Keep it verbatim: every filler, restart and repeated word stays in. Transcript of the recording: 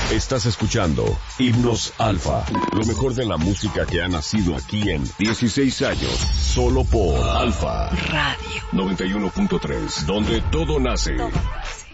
Estás escuchando Himnos Alfa, lo mejor de la música que ha nacido aquí en dieciséis años, solo por Alfa Radio noventa y uno punto tres, donde todo nace.